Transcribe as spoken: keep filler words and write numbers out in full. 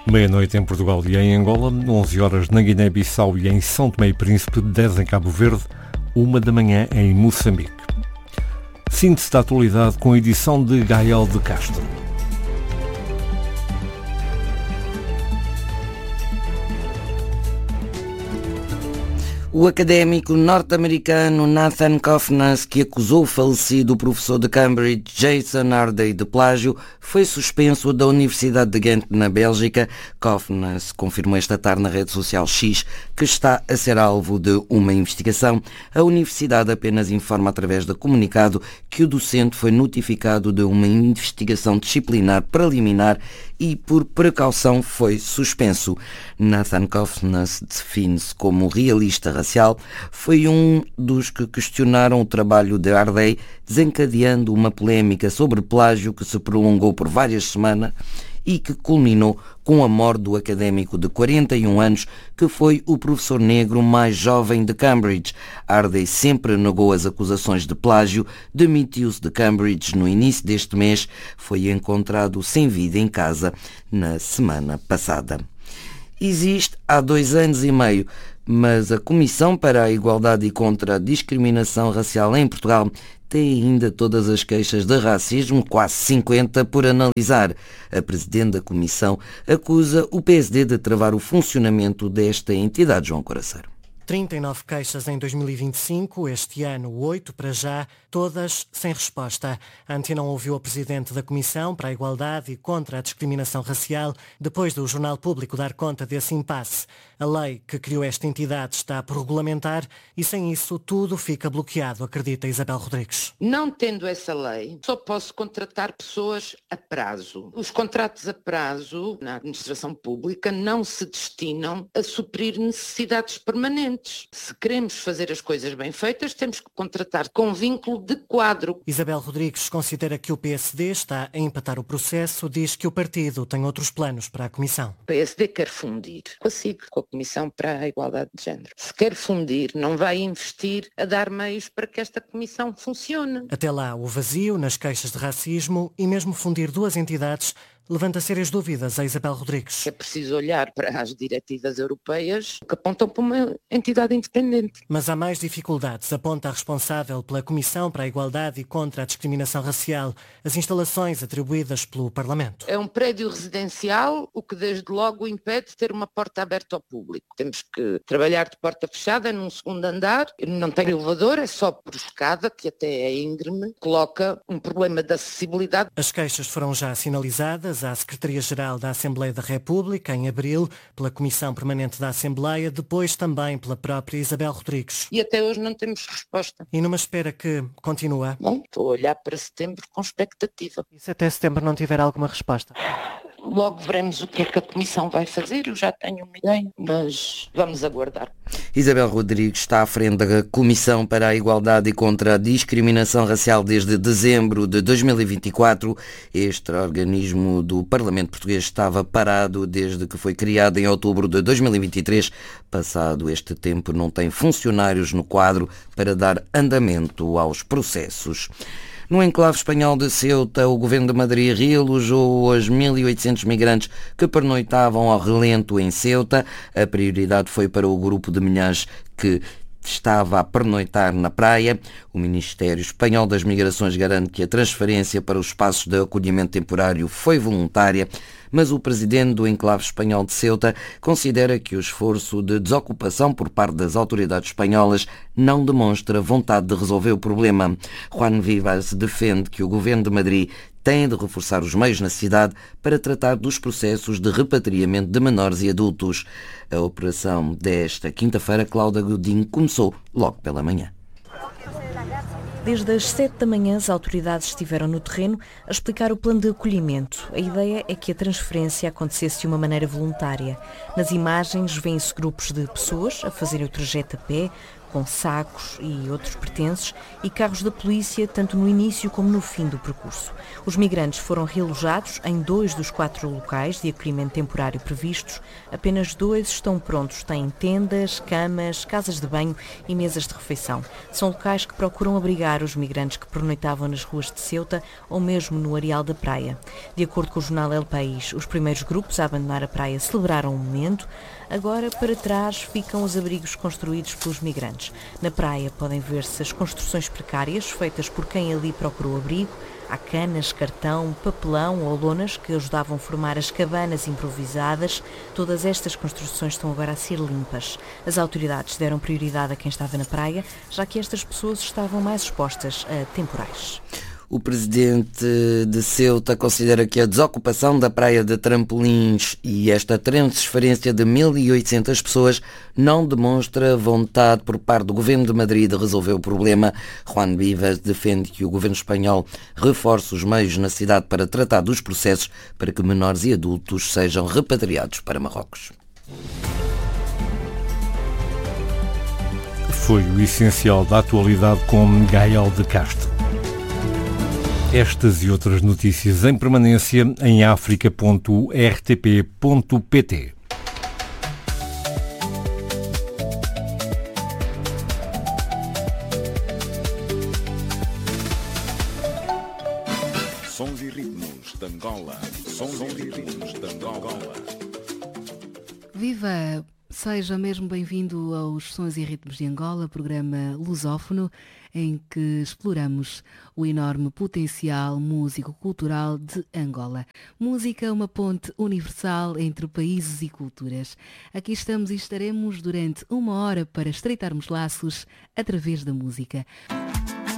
Meia-noite em Portugal e em Angola, onze horas na Guiné-Bissau e em São Tomé e Príncipe, dez em Cabo Verde, uma da manhã em Moçambique. Síntese da atualidade com a edição de Gael de Castro. O académico norte-americano Nathan Kovness, que acusou o falecido professor de Cambridge Jason Hardey de plágio, foi suspenso da Universidade de Ghent, na Bélgica. Kovness confirmou esta tarde na rede social X que está a ser alvo de uma investigação. A universidade apenas informa através de comunicado que o docente foi notificado de uma investigação disciplinar preliminar e, por precaução, foi suspenso. Nathan Kovness define-se como realista racial. Foi um dos que questionaram o trabalho de Hardey, desencadeando uma polémica sobre plágio que se prolongou por várias semanas e que culminou com a morte do académico de quarenta e um anos, que foi o professor negro mais jovem de Cambridge. Hardey sempre negou as acusações de plágio, demitiu-se de Cambridge no início deste mês, foi encontrado sem vida em casa na semana passada. Existe há dois anos e meio, mas a Comissão para a Igualdade e contra a Discriminação Racial em Portugal tem ainda todas as queixas de racismo, quase cinquenta, por analisar. A Presidente da Comissão acusa o P S D de travar o funcionamento desta entidade. João Coraceiro. trinta e nove queixas em dois mil e vinte e cinco, este ano oito para já, todas sem resposta. A Antena ouviu a Presidente da Comissão para a Igualdade e contra a Discriminação Racial depois do Jornal Público dar conta desse impasse. A lei que criou esta entidade está por regulamentar e sem isso tudo fica bloqueado, acredita Isabel Rodrigues. Não tendo essa lei, só posso contratar pessoas a prazo. Os contratos a prazo na administração pública não se destinam a suprir necessidades permanentes. Se queremos fazer as coisas bem feitas, temos que contratar com vínculo de quadro. Isabel Rodrigues considera que o P S D está a empatar o processo, diz que o partido tem outros planos para a Comissão. O P S D quer fundir com a S I G, com a Comissão para a Igualdade de Género. Se quer fundir, não vai investir a dar meios para que esta Comissão funcione. Até lá, o vazio nas queixas de racismo e mesmo fundir duas entidades levanta sérias dúvidas a Isabel Rodrigues. É preciso olhar para as diretivas europeias que apontam para uma entidade independente. Mas há mais dificuldades, aponta a responsável pela Comissão para a Igualdade e contra a Discriminação Racial, as instalações atribuídas pelo Parlamento. É um prédio residencial, o que desde logo impede de ter uma porta aberta ao público. Temos que trabalhar de porta fechada num segundo andar, não tem elevador, é só por escada, que até é íngreme, coloca um problema de acessibilidade. As queixas foram já sinalizadas à Secretaria-Geral da Assembleia da República, em abril, pela Comissão Permanente da Assembleia, depois também pela própria Isabel Rodrigues. E até hoje não temos resposta. E numa espera que continua? Bom, estou a olhar para setembro com expectativa. E se até setembro não tiver alguma resposta? Logo veremos o que é que a Comissão vai fazer, eu já tenho uma ideia, mas vamos aguardar. Isabel Rodrigues está à frente da Comissão para a Igualdade e contra a Discriminação Racial desde dezembro de dois mil e vinte e quatro. Este organismo do Parlamento Português estava parado desde que foi criado em outubro de dois mil e vinte e três. Passado este tempo, não tem funcionários no quadro para dar andamento aos processos. No enclave espanhol de Ceuta, o Governo de Madrid realojou os mil e oitocentos migrantes que pernoitavam ao relento em Ceuta. A prioridade foi para o grupo de milhares que estava a pernoitar na praia. O Ministério Espanhol das Migrações garante que a transferência para os espaços de acolhimento temporário foi voluntária, mas o presidente do enclave espanhol de Ceuta considera que o esforço de desocupação por parte das autoridades espanholas não demonstra vontade de resolver o problema. Juan Vivas defende que o Governo de Madrid tem de reforçar os meios na cidade para tratar dos processos de repatriamento de menores e adultos. A operação desta quinta-feira, Cláudia Godinho, começou logo pela manhã. Desde as sete da manhã, as autoridades estiveram no terreno a explicar o plano de acolhimento. A ideia é que a transferência acontecesse de uma maneira voluntária. Nas imagens, vêem-se grupos de pessoas a fazerem o trajeto a pé, com sacos e outros pertences e carros da polícia, tanto no início como no fim do percurso. Os migrantes foram realojados em dois dos quatro locais de acolhimento temporário previstos. Apenas dois estão prontos. Têm tendas, camas, casas de banho e mesas de refeição. São locais que procuram abrigar os migrantes que pernoitavam nas ruas de Ceuta ou mesmo no areal da praia. De acordo com o jornal El País, os primeiros grupos a abandonar a praia celebraram o momento. Agora, para trás, ficam os abrigos construídos pelos migrantes. Na praia podem ver-se as construções precárias feitas por quem ali procurou abrigo. Há canas, cartão, papelão ou lonas que ajudavam a formar as cabanas improvisadas. Todas estas construções estão agora a ser limpas. As autoridades deram prioridade a quem estava na praia, já que estas pessoas estavam mais expostas a temporais. O presidente de Ceuta considera que a desocupação da praia de Trampolins e esta transferência de mil e oitocentas pessoas não demonstra vontade por parte do governo de Madrid de resolver o problema. Juan Vivas defende que o governo espanhol reforce os meios na cidade para tratar dos processos para que menores e adultos sejam repatriados para Marrocos. Foi o essencial da atualidade com Gael de Castro. Estas e outras notícias em permanência em africa ponto r t p ponto p t. Sons e ritmos de Angola. Sons e ritmos de Angola. Viva! Seja mesmo bem-vindo aos Sons e Ritmos de Angola, programa lusófono em que exploramos o enorme potencial músico-cultural de Angola. Música é uma ponte universal entre países e culturas. Aqui estamos e estaremos durante uma hora para estreitarmos laços através da música.